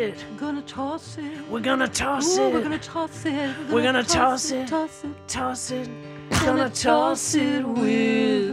it. Gonna toss it. We're gonna toss Ooh, it. we're gonna toss it. We're gonna toss it. Toss it. Toss it. Gonna toss it with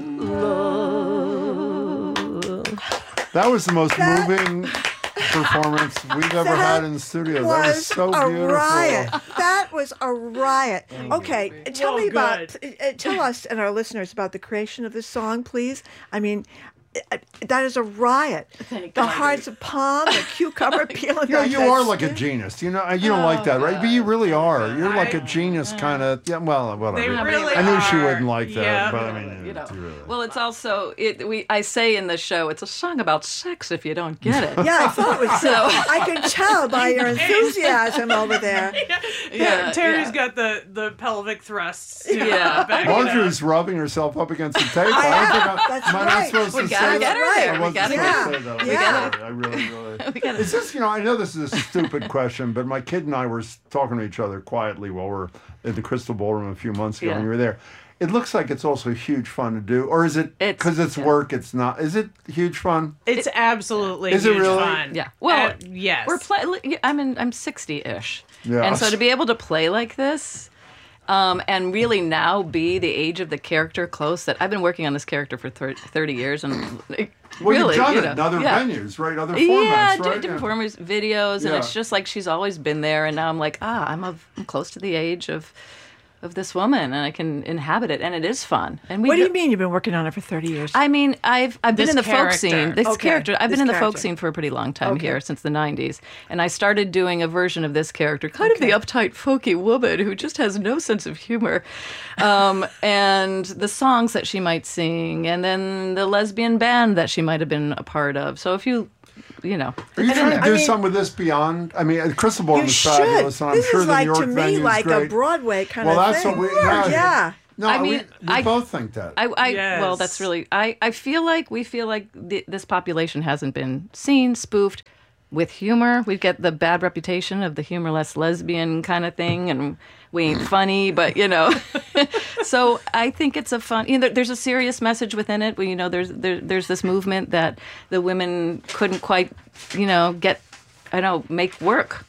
love. That was the most moving performance we've ever had in the studio. That was so a beautiful. riot. That was a riot. Okay, tell Well, me about, good. tell us and our listeners about the creation of this song, please. I mean, that is a riot. The hearts of palm, the cucumber peeling. Yeah, back you that are like a skin. genius. You know, you don't like that, right? But you really are. You're like a genius kind of. Yeah, well, whatever. They really I knew she are. wouldn't like that, Yeah. but I mean, You know. you really. Well, it's also I say in the show it's a song about sex if you don't get it. Yeah, I thought it was So- I could tell by your enthusiasm over there. Yeah, Terry's yeah. got the pelvic thrusts. You know, Yeah. back it up. Marjorie's rubbing herself up against the table. I am. Am I not right. supposed We to gotta say get that? her there. I We wasn't gotta supposed get to say her. that. Yeah. I really. We gotta- Is this, I know this is a stupid question, but my kid and I were talking to each other quietly while we're in the Crystal Ballroom a few months ago Yeah. when you were there. It looks like it's also huge fun to do, or is it because it's work? It's not. Is it huge fun? It's absolutely Is it huge really? fun. Yeah. Well, yes. we're I'm 60-ish. Yeah. And so to be able to play like this, and really now be the age of the character close that I've been working on this character for 30 years and Well, really, you've done you it know, in other yeah. venues, right? Other Yeah, formats, right? different formats, videos, and Yeah. it's just like she's always been there, and now I'm like, I'm close to the age of this woman, and I can inhabit it, and it is fun. And we What do you mean you've been working on it for 30 years? I mean, I've been This in the folk character. scene. This Okay, character. I've this been in the folk character. scene for a pretty long time Okay. here, since the 90s. And I started doing a version of this character, kind of the uptight, folky woman who just has no sense of humor. And the songs that she might sing, and then the lesbian band that she might have been a part of. So if you know. Are you trying to do mean- something with this beyond? I mean, Crystal Ballroom You is should. fabulous, and I'm This sure is the like, New York to me, venue is like a great. Broadway kind Well, of that's thing. what we. No, Yeah. No, I mean, we both think that. Well, that's really. I feel like we feel like this population hasn't been seen, spoofed with humor. We get the bad reputation of the humorless lesbian kind of thing, and we ain't funny, but you know. So I think it's a fun. You know, there's a serious message within it. Where, you know, there's this movement that the women couldn't quite, get, make work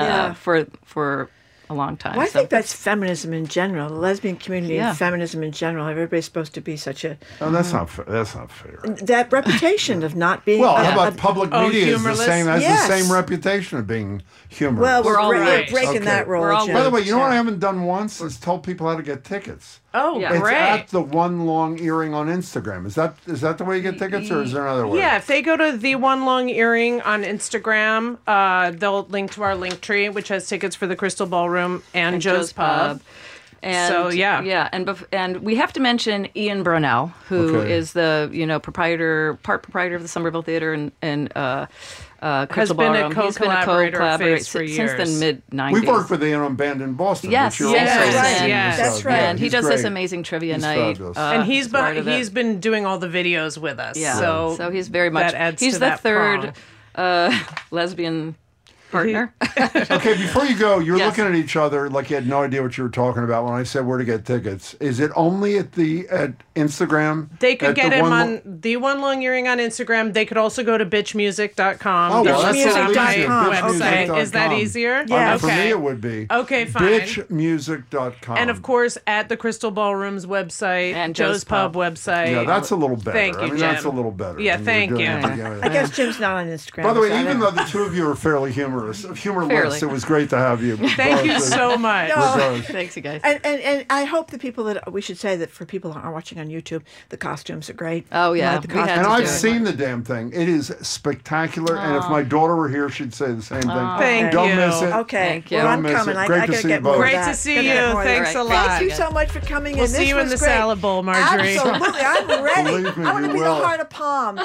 for a long time. Well, I So- think that's feminism in general, the lesbian community Yeah. and feminism in general. Everybody's supposed to be such a... Oh, that's not fair. That's not fair. That reputation of not being... Well, a- how about a- public Oh, media is the humorless? same has Yes. the same reputation of being humorous. Well, We're all we're right. breaking Okay. that role, We're all Jim. By the way, you know what I Yeah. haven't done once is told people how to get tickets. Oh, Yeah. It's great. at the One Long Earring on Instagram. Is that the way you get tickets, or is there another way? Yeah, if they go to the One Long Earring on Instagram, they'll link to our link tree, which has tickets for the Crystal Ballroom and Joe's Pub. And So, yeah. and we have to mention Ian Brunel, who Okay. is the part proprietor of the Somerville Theater and Crystal been a Ballroom. He's been a co-collaborator of co-collaborator Face for since the years. mid-90s. We've worked with Ian on Band in Boston. Yes, which you're yes, also right. in, Yes. That's right. yeah, And he he's does this great. amazing trivia He's night. fabulous. And he's part of it. he's been doing all the videos with us. Yeah. So he's very much that adds he's to the that third prong. lesbian partner. Okay, before you go, you're Yes. looking at each other like you had no idea what you were talking about when I said where to get tickets. Is it only at Instagram? They could At get the him One on the One Long Earring on Instagram. They could also go to bitchmusic.com. Oh, well, that's a little easier. website. Is that bitchmusic.com. easier? Yeah. For me, it would be. Okay, fine. Bitchmusic.com. And of course, at the Crystal Ballroom's website And Joe's Joe's Pub Pub. website. Yeah, that's a little better. Thank you, I mean, Jim. that's a little better. Yeah, I mean, thank you're doing you. it together. I guess Jim's not on Instagram. By the way, is that even it? though the two of you are fairly humorless, Fairly. it was great to have you. Thank you both. so much. No. Thanks, you guys. And I hope the people that we should say that for people that aren't watching on YouTube, the costumes are great. Oh, yeah. Like the We had costumes And to are I've do great. it. seen the damn thing. It is spectacular. And if my daughter were here, she'd say the same thing. Thank Don't you. miss it. Okay, Thank you. well, I'm Don't miss coming. it. I Great to gotta see get you more both. of Great that. to see Gotta you. get more of Thanks that. a lot. Thank you so much for coming We'll in. see This you in was the great. salad bowl, Marjorie. Absolutely, I'm ready. Believe me, I want to you be will. the heart of palm.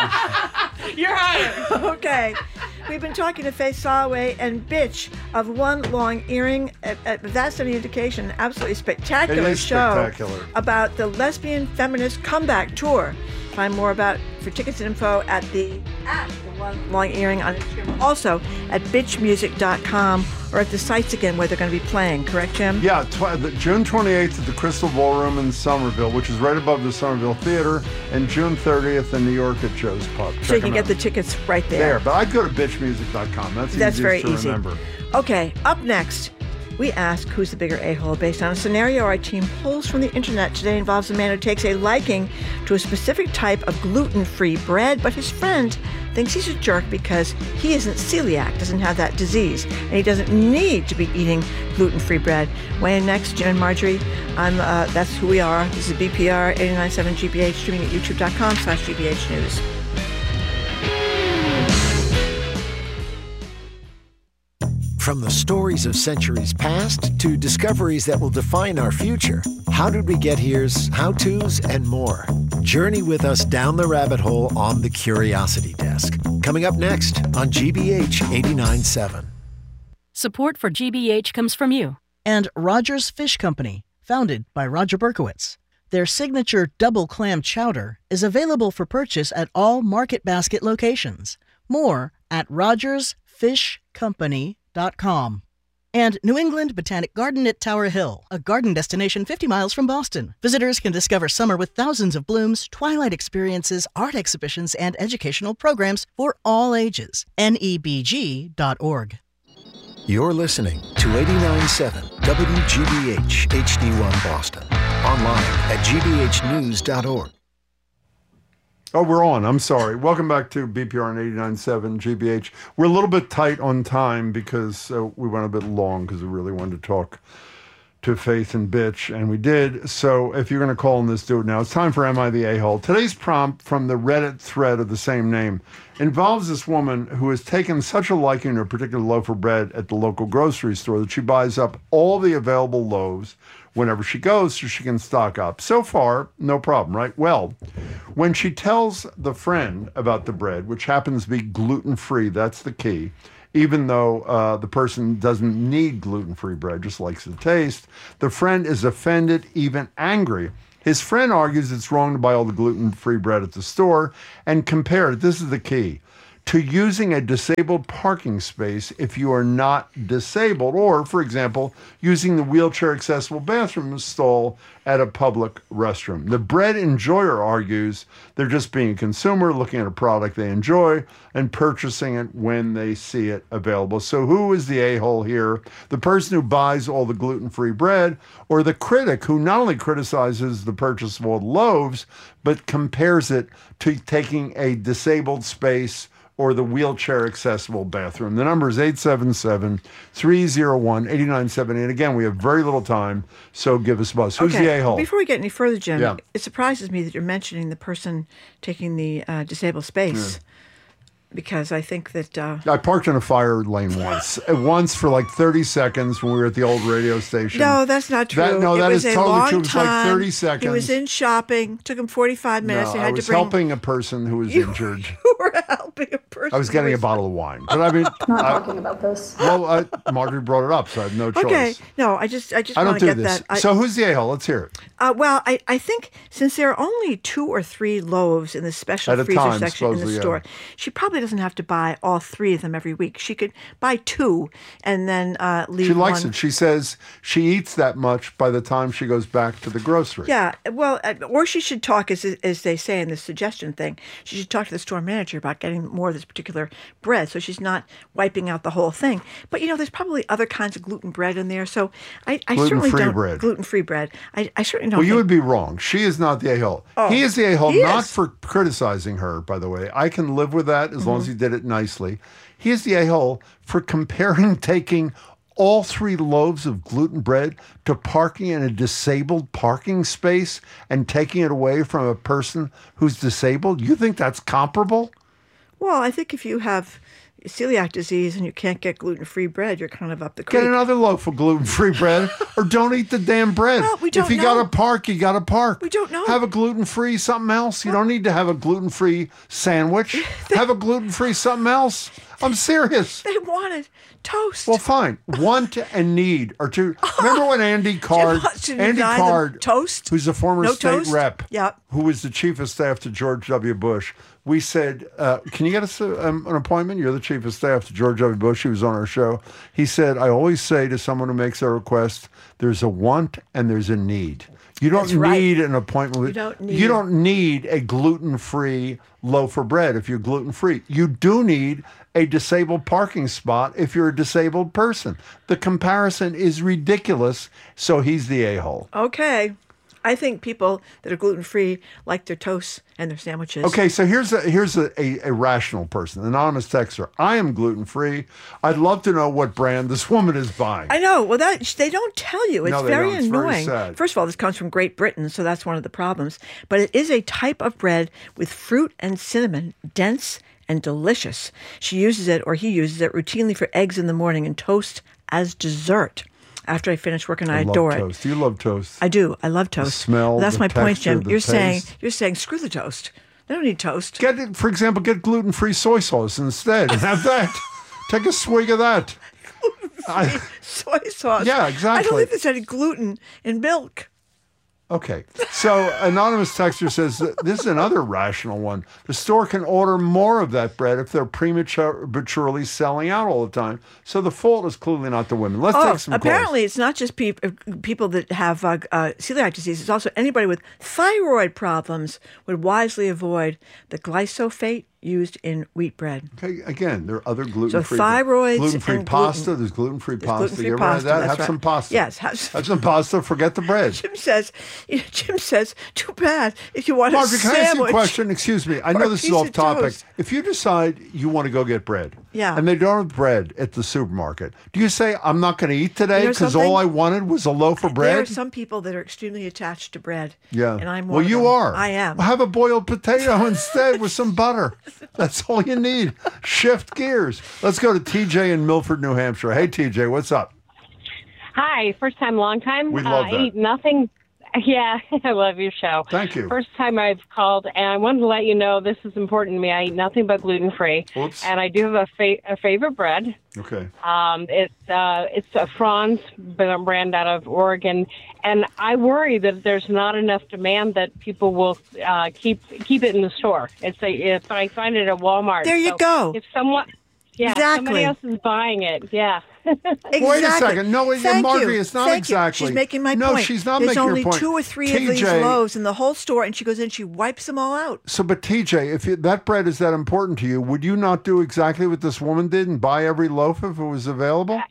You're hired. Okay. We've been talking to Faye Saway and Bitch of One Long Earring. If that's any indication, absolutely spectacular It is show spectacular. about the lesbian feminist comeback tour. Find more for tickets and info at the One Long Earring on Instagram. Also at bitchmusic.com are at the sites again where they're going to be playing, correct, Jim? Yeah, June 28th at the Crystal Ballroom in Somerville, which is right above the Somerville Theater, and June 30th in New York at Joe's Pub. So you can get the tickets right there. But I'd go to bitchmusic.com. That's very to easy. Remember. Okay, up next, we ask who's the bigger a-hole based on a scenario our team pulls from the internet. Today involves a man who takes a liking to a specific type of gluten-free bread, but his friend thinks he's a jerk because he isn't celiac, doesn't have that disease, and he doesn't need to be eating gluten-free bread. Weigh in next, Jim and Marjorie. That's who we are. This is BPR 89.7 GBH, streaming at youtube.com/GBH News. From the stories of centuries past to discoveries that will define our future, How Did We Get Here's how-tos and more. Journey with us down the rabbit hole on the Curiosity Desk. Coming up next on GBH 89.7. Support for GBH comes from you and Rogers Fish Company, founded by Roger Berkowitz. Their signature double clam chowder is available for purchase at all Market Basket locations. More at rogersfishcompany.com. And New England Botanic Garden at Tower Hill, a garden destination 50 miles from Boston. Visitors can discover summer with thousands of blooms, twilight experiences, art exhibitions, and educational programs for all ages. NEBG.org. You're listening to 89.7 WGBH HD1 Boston. Online at gbhnews.org. Oh, we're on. I'm sorry. Welcome back to BPR and 89.7 GBH. We're a little bit tight on time because we went a bit long because we really wanted to talk to Faith and Bitch, and we did. So if you're going to call on this, do it now. It's time for Am I the A-Hole? Today's prompt from the Reddit thread of the same name involves this woman who has taken such a liking to a particular loaf of bread at the local grocery store that she buys up all the available loaves whenever she goes so she can stock up. So far, no problem, right? Well, when she tells the friend about the bread, which happens to be gluten-free, that's the key, even though the person doesn't need gluten-free bread, just likes the taste, the friend is offended, even angry. His friend argues it's wrong to buy all the gluten-free bread at the store and compare it, this is the key, to using a disabled parking space if you are not disabled, or, for example, using the wheelchair-accessible bathroom stall at a public restroom. The bread enjoyer argues they're just being a consumer, looking at a product they enjoy, and purchasing it when they see it available. So who is the a-hole here? The person who buys all the gluten-free bread, or the critic who not only criticizes the purchase of all the loaves, but compares it to taking a disabled space or the wheelchair-accessible bathroom. The number is 877-301-8978. Again, we have very little time, so give us a buzz. Who's the a-hole? Before we get any further, Jim, it surprises me that you're mentioning the person taking the disabled space. Because I think that... I parked in a fire lane once for like 30 seconds when we were at the old radio station. No, that's not true. That is totally true. It was like 30 seconds. He was in shopping. Took him 45 minutes. No, I was helping a person who was injured. You were helping a person. I was getting a bottle of wine. But I mean... not talking about this. Well, Marjorie brought it up, so I have no choice. Okay. No, I just want to get that. So who's the a-hole? Let's hear it. Well, I think since there are only 2 or 3 loaves in the special freezer section in the store, she probably doesn't have to buy all 3 of them every week. She could buy 2 and then leave one. She likes it. She says she eats that much by the time she goes back to the grocery. Yeah, well, or she should talk, as they say in the suggestion thing, she should talk to the store manager about getting more of this particular bread so she's not wiping out the whole thing. But, there's probably other kinds of gluten bread in there, so I certainly don't... Gluten-free bread. I certainly don't you would be wrong. She is not the a-hole. Oh, he is the a-hole, not for criticizing her, by the way. I can live with that as long as he did it nicely. He is the a-hole for taking all 3 loaves of gluten bread to parking in a disabled parking space and taking it away from a person who's disabled. You think that's comparable? Well, I think if you have celiac disease and you can't get gluten-free bread, you're kind of up the creek. Get another loaf of gluten-free bread or don't eat the damn bread. Well, we don't If you got to park, you got to park. We don't know. Have a gluten-free something else. You don't need to have a gluten-free sandwich. Have a gluten-free something else. I'm serious. They wanted toast. Well, fine. Want and need are two. Remember when Andy Card, toast? who's a former state toast? rep, Yep. who was the chief of staff to George W. Bush, we said, can you get us an appointment? You're the chief of staff to George W. Bush. He was on our show. He said, I always say to someone who makes a request, there's a want and there's a need. You don't That's right. need an appointment. You don't need a gluten-free loaf of bread if you're gluten-free. You do need a disabled parking spot if you're a disabled person. The comparison is ridiculous, so he's the a-hole. Okay. I think people that are gluten-free like their toast and their sandwiches. Okay, so here's a rational person, anonymous texter. I am gluten-free. I'd love to know what brand this woman is buying. I know. Well, they don't tell you. It's No, they very don't. It's very annoying. sad. First of all, this comes from Great Britain, so that's one of the problems. But it is a type of bread with fruit and cinnamon, dense and delicious. She uses it, or he uses it, routinely for eggs in the morning and toast as dessert. After I finish working, I adore toast. it. You love toast. I do. I love toast. smell, That's the my point, texture, Jim. the You're saying taste. screw the toast. They don't need toast. For example, get gluten-free soy sauce instead and have that. Take a swig of that. Soy sauce. Yeah, I exactly. don't think there's any gluten in milk. Okay, so anonymous texter says this is another rational one. The store can order more of that bread if they're prematurely selling out all the time. So the fault is clearly not the women. Let's take some apparently calls. it's not just people that have celiac disease. It's also anybody with thyroid problems would wisely avoid the glyphosate used in wheat bread. Okay, again, there are other gluten-free. thyroids gluten-free and pasta. gluten. There's gluten-free There's pasta. gluten-free You ever had pasta, that? that's Have right. some pasta. Yes, have some pasta. Forget the bread. Jim says, too bad if you want Marjorie, a can I ask you a sandwich. question? Excuse me. I or know a this is piece off of topic. toast. If you decide you want to go get bread, Yeah. and they don't have bread at the supermarket, do you say, I'm not going to eat today You know because something? all I wanted was a loaf of bread? There are some people that are extremely attached to bread. Yeah. And I'm one well, of you them. are. I am. Well, have a boiled potato instead with some butter. That's all you need. Shift gears. Let's go to TJ in Milford, New Hampshire. Hey, TJ, what's up? Hi, first time, long time. We love that. I eat nothing. Yeah, I love your show. Thank you. First time I've called, and I wanted to let you know this is important to me. I eat nothing but gluten-free. Oops. And I do have a favorite bread. Okay. It's a Franz brand out of Oregon, and I worry that there's not enough demand that people will keep it in the store. But I find it at Walmart. There you So go. If someone, Exactly. somebody else is buying it, yeah. Exactly. Wait a second. No, Thank Marjorie, you. it's not Thank you. exactly. She's making my No, point. she's not There's making your only point. 2 or 3 of these TJ loaves in the whole store, and she goes in, she wipes them all out. So, but TJ, if that bread is that important to you, would you not do exactly what this woman did and buy every loaf if it was available?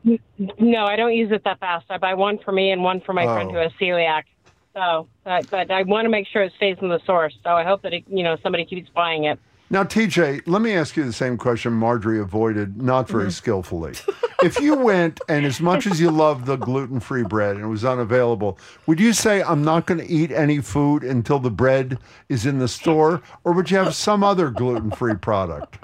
No, I don't use it that fast. I buy one for me and one for my friend who has celiac. So, but I want to make sure it stays in the source. So I hope that somebody keeps buying it. Now, TJ, let me ask you the same question Marjorie avoided not very skillfully. If you went, and as much as you love the gluten-free bread and it was unavailable, would you say, I'm not going to eat any food until the bread is in the store? Or would you have some other gluten-free product?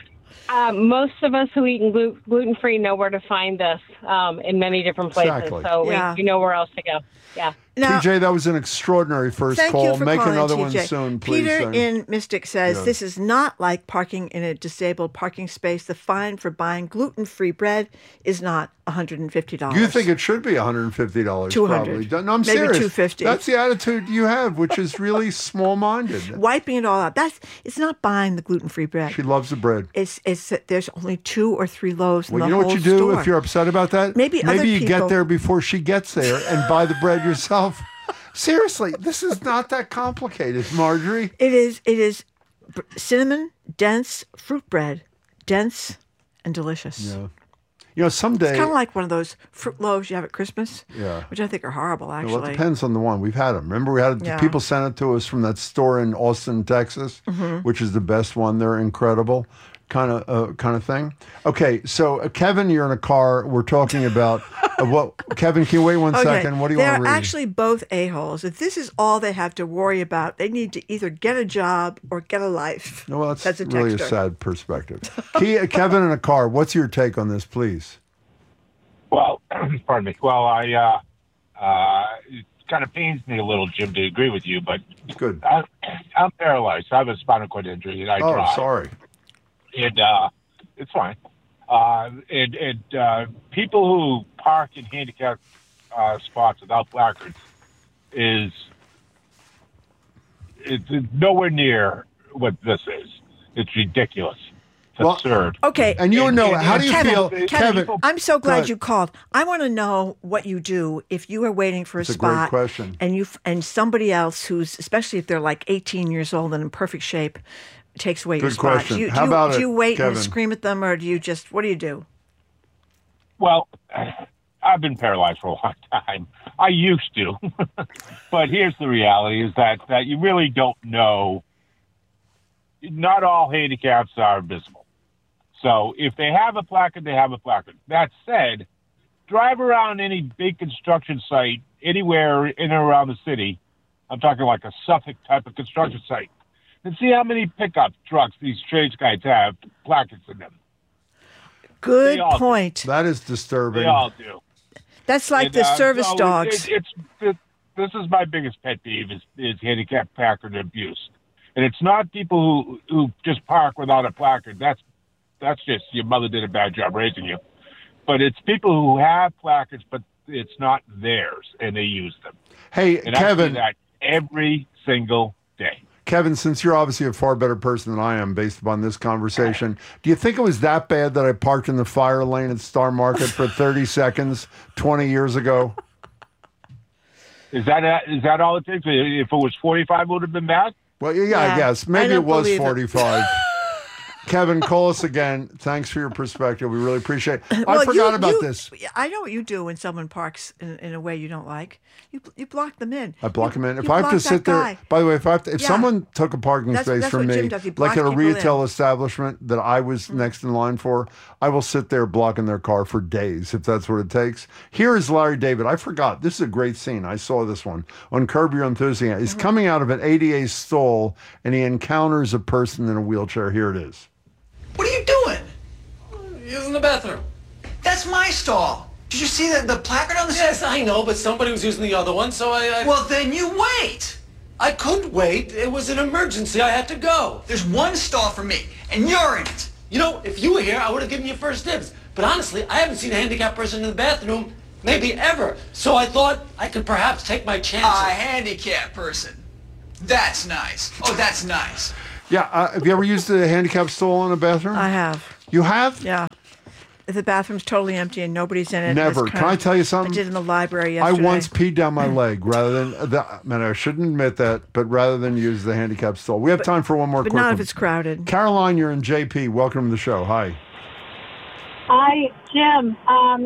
Most of us who eat gluten-free know where to find this in many different places. Exactly. So Yeah. we know where else to go. Yeah. Now, TJ, that was an extraordinary first thank call. you for Make calling, another TJ. one soon, please. Peter in Mystic says, Yeah. this is not like parking in a disabled parking space. The fine for buying gluten-free bread is not $150. You think it should be $150? $200. Probably. No, I'm Maybe serious. $250. That's the attitude you have, which is really small-minded. Wiping it all out. It's not buying the gluten-free bread. She loves the bread. It's there's only 2 or 3 loaves in Well, the you know whole what you do store. if you're upset about that? Maybe other you people- get there before she gets there and buy the bread yourself. Seriously, this is not that complicated, Marjorie. It is cinnamon, dense fruit bread, dense and delicious. Yeah. You know, someday. It's kind of like one of those fruit loaves you have at Christmas, Yeah. which I think are horrible, actually. Well, it depends on the one. We've had them. Remember, we had Yeah. people sent it to us from that store in Austin, Texas, which is the best one. They're incredible, kind of thing. Okay, so Kevin, you're in a car. We're talking about what? Kevin, can you wait one second? What do you want to read? They're actually both a-holes. If this is all they have to worry about, they need to either get a job or get a life. No, well, that's a really a texter. sad perspective. Kevin in a car. What's your take on this, please? Well, pardon me. Well, it kind of pains me a little, Jim, to agree with you, but Good. I'm paralyzed. I have a spinal cord injury, and I Oh, drive. sorry. And it's fine. And people who park in handicapped spots without placards it's nowhere near what this is. It's ridiculous. It's Well, absurd. Okay. And you know, how do you feel, Kevin? I'm so Go glad ahead. you called. I want to know what you do if you are waiting for It's a a great spot question. and somebody else who's, especially if they're like 18 years old and in perfect shape, takes away your Good spot. question. Do you, How do you, about do you it, wait Kevin? and scream at them, or do you just, what do you do? Well, I've been paralyzed for a long time. I used to. But here's the reality is that you really don't know. Not all handicaps are visible. So if they have a placard, they have a placard. That said, drive around any big construction site anywhere in or around the city. I'm talking like a Suffolk type of construction site. And see how many pickup trucks these trades guys have placards in them. Good They all do. point. That is disturbing. They all do. That's like the service so dogs. This is my biggest pet peeve is handicap placard abuse, and it's not people who just park without a placard. That's just your mother did a bad job raising you, but it's people who have placards but it's not theirs and they use them. Hey, And I see Kevin. that every single day. Kevin, since you're obviously a far better person than I am based upon this conversation, do you think it was that bad that I parked in the fire lane at Star Market for 30 seconds 20 years ago? Is that all it takes? If it was 45, it would have been bad. Well, yeah, I Yeah, guess. I Maybe don't it was believe it. 45. Kevin, call us again. Thanks for your perspective. We really appreciate it. Well, I forgot you- about you- this. I know what you do when someone parks in a way you don't like. You block them in. I block them in. If you I have to block sit that there, guy. by the way, if Yeah. someone took a parking That's space from what me, Jim does. He like blocks at a people in. retail establishment that I was next in line for, I will sit there blocking their car for days if that's what it takes. Here is Larry David. I forgot. This is a great scene. I saw this one on Curb Your Enthusiasm. He's coming out of an ADA stall and he encounters a person in a wheelchair. Here it is. What are you doing? Using the bathroom. That's my stall. Did you see the placard on the Yes, I know, but somebody was using the other one, so I... Well, then you wait. I couldn't wait. It was an emergency. I had to go. There's one stall for me, and you're in it. You know, if you were here, I would have given you first dibs. But honestly, I haven't seen a handicapped person in the bathroom, maybe ever. So I thought I could perhaps take my chances. A handicapped person. That's nice. Oh, that's nice. Yeah. Have you ever used a handicap stall in a bathroom? I have. You have? Yeah. If the bathroom's totally empty and nobody's in it. Never. that's Can I tell you something? I did in the library I yesterday. once peed down my leg rather than, I shouldn't admit that, but rather than use the handicap stall. We have time for one more But quick not one. if it's crowded. Caroline, you're in JP. Welcome to the show. Hi. Hi, Jim.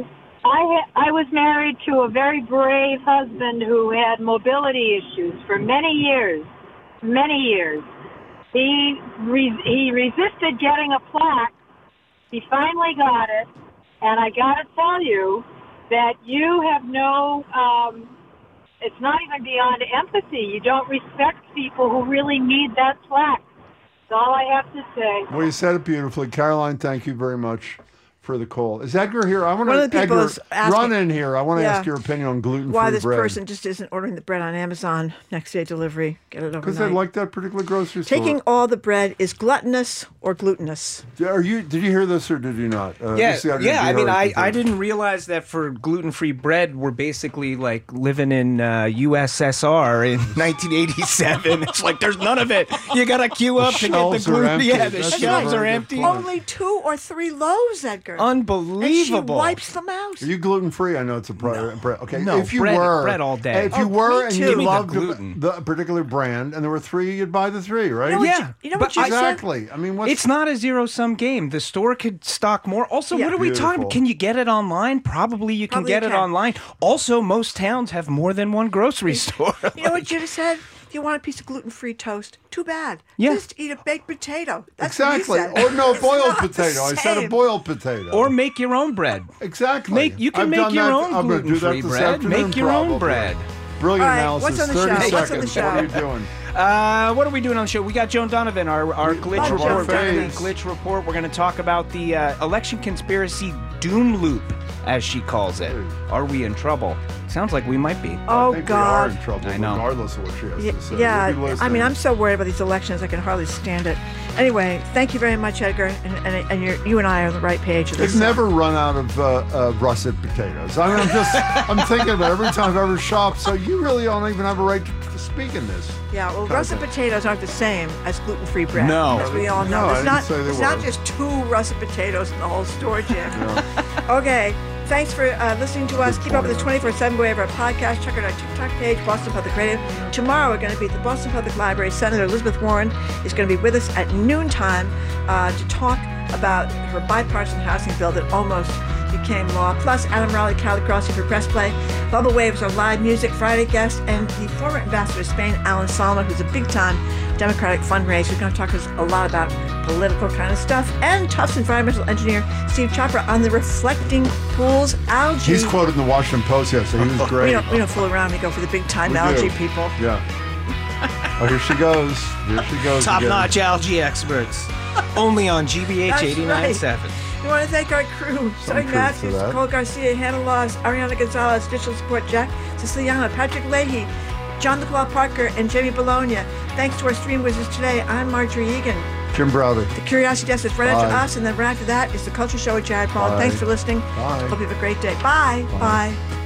I was married to a very brave husband who had mobility issues for many years. Many years. He resisted getting a plaque. He finally got it, and I got to tell you that you have no. It's not even beyond empathy. You don't respect people who really need that plaque. That's all I have to say. Well, you said it beautifully. Caroline, thank you very much for the call. Is Edgar here? I want One of to, the people Edgar, is asking- run in here. I want to Yeah. ask your opinion on gluten-free Why this bread. person just isn't ordering the bread on Amazon next day delivery? Get it Because they overnight. like that particular grocery store. Taking all the bread is gluttonous or glutinous. Did you hear this or did you not? Yeah, this is the other- yeah. I mean, the other- I didn't realize that for gluten-free bread, we're basically like living in USSR in 1987. It's like there's none of it. You gotta queue up to get the shelves are gluten. empty. Yeah, the That's shelves a are very good empty. point. Only 2 or 3 loaves, Edgar. Unbelievable. And she wipes them out. Are you gluten free? I know it's a bread. Okay, No, if you bread- were bread all day. If you Oh, were me and too. you Give me the loved gluten. the particular brand, and there were 3, you'd buy the 3, right? You know what Yeah, you know but what you said? Exactly. I mean, what's It's not a zero-sum game. The store could stock more. Also, Yeah. what are we talking Beautiful. about? Can you get it online? Probably you can Probably get you it can. online. Also, most towns have more than one grocery store. You know what you just said? If you want a piece of gluten-free toast, too bad. Yeah. Just eat a baked potato. That's exactly? what you said. Or no, It's boiled not the potato. I said a same. boiled potato. Or make your own bread. exactly. You can I've make done your that. own I'm gonna do that gluten-free this bread. afternoon, Make your own probably. bread. Brilliant All right, analysis. what's on the 30 show? seconds. What's on the show? What are you doing? What are we doing on the show? We got Joan Donovan, our glitch love report. Joan We're Donovan. glitch report. We're going to talk about the election conspiracy doom loop, as she calls it. Are we in trouble? Sounds like we might be. Oh, I think God. we are in trouble, I know. regardless of what she has to say. Yeah, We'll be I mean, listening. I'm so worried about these elections, I can hardly stand it. Anyway, thank you very much, Edgar, and you and I are on the right page of this. They've never run out of russet potatoes. I mean, I'm thinking about it every time I've ever shopped. So you really don't even have a right to speak in this. Yeah, well, russet potatoes aren't the same as gluten-free bread. No. As we all know. No, it's I not, didn't say they it's were. not just 2 russet potatoes in the whole store, Jim. Okay. Thanks for listening to us. Keep up with us 24/7 by way of our podcast. Check out our TikTok page, Boston Public Radio. Tomorrow, we're going to be at the Boston Public Library. Senator Elizabeth Warren is going to be with us at noontime to talk about her bipartisan housing bill that almost became law. Plus, Adam Raleigh, Callie Crosby for Press Play. Bubble Waves are live music Friday guest, and the former ambassador of Spain, Alan Salma, who's a big-time Democratic fundraiser. He's going to talk to us a lot about political kind of stuff. And Tufts environmental engineer Steve Chopra on the reflecting pools algae. He's quoted in the Washington Post yesterday. He was great. We don't fool around. We go for the big-time We algae do. people. Yeah. Oh, here she goes. Here she goes. Top-notch algae experts. Only on GBH That's 89.7. We want to thank our crew, Sonny truth Matthews, to that. Nicole Garcia, Hannah Laws, Ariana Gonzalez, digital support Jack Siciliano, Patrick Leahy, John Nicolau Parker, and Jamie Bologna. Thanks to our stream wizards today. I'm Marjorie Egan. Jim Browder. The Curiosity Desk is right after Bye. us, and then right after that is the Culture Show with Jared Paul. Bye. Thanks for listening. Bye. Hope you have a great day. Bye. Bye.